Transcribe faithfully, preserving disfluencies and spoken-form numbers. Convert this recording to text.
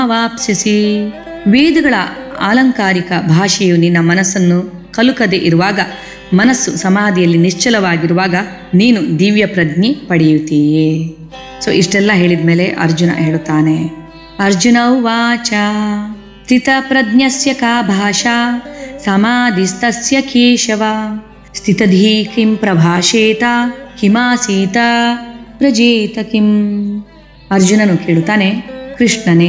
ವಾಪ್ಸ್ಯಸಿ. ವೇದಗಳ ಆಲಂಕಾರಿಕ ಭಾಷೆಯು ನಿನ್ನ ಮನಸ್ಸನ್ನು ಕಲುಕದೆ ಇರುವಾಗ, ಮನಸ್ಸು ಸಮಾಧಿಯಲ್ಲಿ ನಿಶ್ಚಲವಾಗಿರುವಾಗ ನೀನು ದಿವ್ಯ ಪ್ರಜ್ಞೆ ಪಡೆಯುತ್ತೀಯೇ. ಸೊ ಇಷ್ಟೆಲ್ಲ ಹೇಳಿದ ಮೇಲೆ ಅರ್ಜುನ ಹೇಳುತ್ತಾನೆ, ಅರ್ಜುನ ಉವಾಚ ಸ್ಥಿತ ಪ್ರಜ್ಞಸ್ಯ ಕಾ ಭಾಷಾ ಸಮಾಧಿಸ್ತಸ್ಯ ಕೇಶವ ಸ್ಥಿತಧೀ ಕಿಂ ಪ್ರಭಾಷೇತ ಕಿಮಾಸೀತ ಪ್ರಜೇತ ಕಿಂ. ಅರ್ಜುನನು ಕೇಳುತ್ತಾನೆ, ಕೃಷ್ಣನೇ,